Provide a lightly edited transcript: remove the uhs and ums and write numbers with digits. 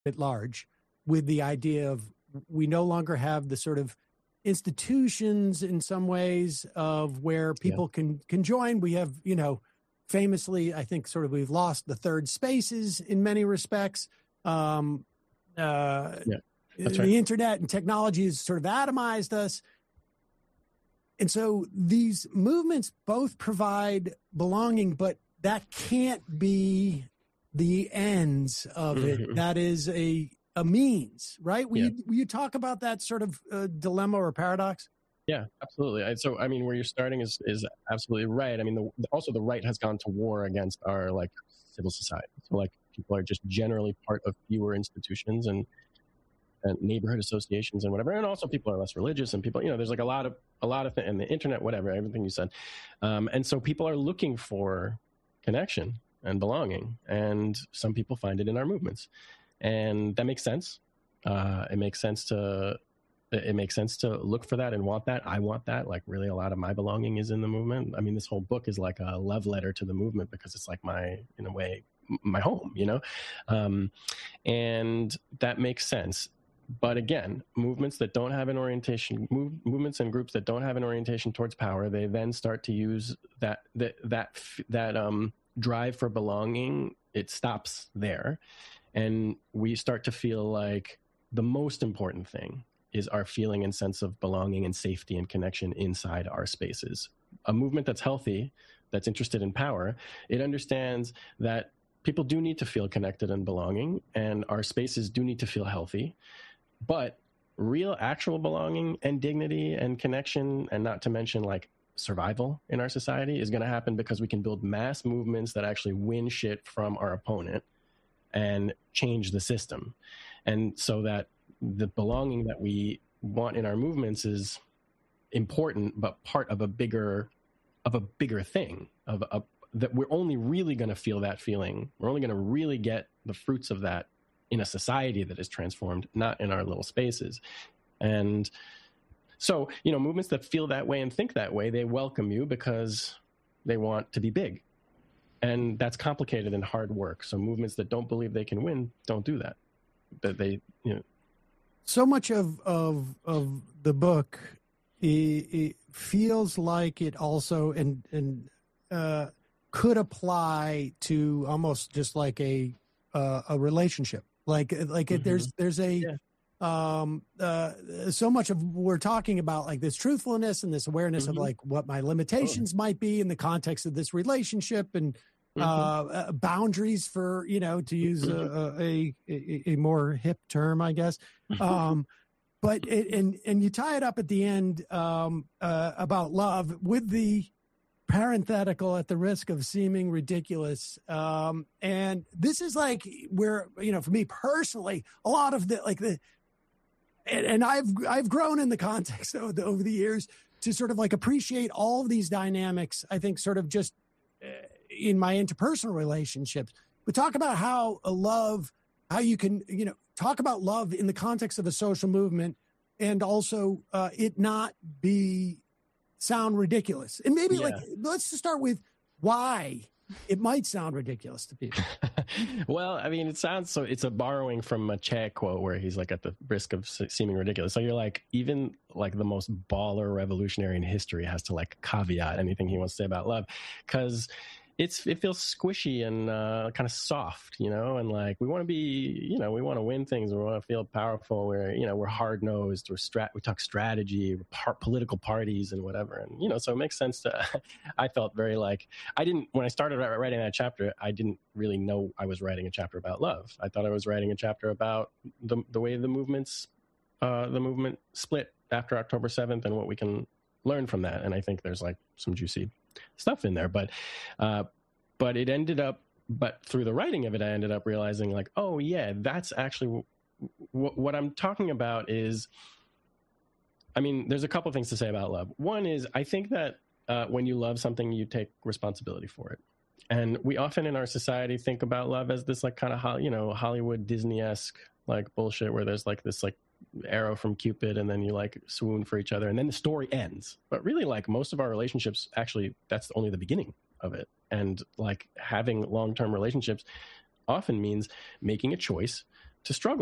at large with the idea of we no longer have the sort of institutions in some ways of where people can join. We have, famously, I think sort of we've lost the third spaces in many respects. That's right. The internet and technology has sort of atomized us. And so these movements both provide belonging, but that can't be the ends of it. That is a means, right? Will you talk about that sort of dilemma or paradox? Yeah, absolutely. Where you're starting is absolutely right. I mean, also the right has gone to war against our civil society. So people are just generally part of fewer institutions and neighborhood associations and whatever. And also people are less religious and people, there's a lot of and the internet, whatever, everything you said. And so people are looking for connection and belonging. And some people find it in our movements. And that makes sense. It makes sense to look for that and want that. I want that. Really a lot of my belonging is in the movement. I mean, this whole book is like a love letter to the movement because it's in a way, my home, and that makes sense. But again, movements that don't have an orientation, movements and groups that don't have an orientation towards power, they then start to use that drive for belonging. It stops there. And we start to feel like the most important thing is our feeling and sense of belonging and safety and connection inside our spaces. A movement that's healthy, that's interested in power, it understands that people do need to feel connected and belonging, and our spaces do need to feel healthy. But real, actual belonging and dignity and connection, and not to mention survival in our society, is going to happen because we can build mass movements that actually win shit from our opponent and change the system. And so that the belonging that we want in our movements is important, but part of a bigger thing, that we're only really going to feel that feeling. We're only going to really get the fruits of that in a society that is transformed, not in our little spaces. And so, movements that feel that way and think that way, they welcome you because they want to be big. And that's complicated and hard work. So movements that don't believe they can win don't do that. So much of the book, it feels like it also could apply to almost just like a relationship. There's a so much of we're talking about this truthfulness and this awareness of what my limitations might be in the context of this relationship and boundaries for to use a more hip term, I guess. But you tie it up at the end about love with the parenthetical at the risk of seeming ridiculous. And this is where, for me personally, a lot of and I've grown in the context over the years to sort of appreciate all of these dynamics. I think sort of just in my interpersonal relationships, but talk about how you can, talk about love in the context of a social movement and also it not sound ridiculous. And maybe let's just start with why it might sound ridiculous to people. Well, I mean, it's a borrowing from a Che quote where he's at the risk of seeming ridiculous. So you're even the most baller revolutionary in history has to caveat anything he wants to say about love, because it feels squishy and kind of soft, and we want to be, we want to win things. We want to feel powerful. We're hard nosed. We talk strategy, political parties and whatever. And, so it makes sense to, I felt very when I started writing that chapter, I didn't really know I was writing a chapter about love. I thought I was writing a chapter about the way the movement split after October 7th and what we can learn from that. And I think there's some juicy stuff in there, but it ended up, through the writing of it, I ended up realizing oh yeah, that's actually what I'm talking about is, I mean, there's a couple of things to say about love. One is, I think that when you love something, you take responsibility for it. And we often in our society think about love as this kind of, Hollywood Disney-esque bullshit where there's this arrow from Cupid and then you swoon for each other and then the story ends. But really most of our relationships, actually, that's only the beginning of it. And having long-term relationships often means making a choice to struggle.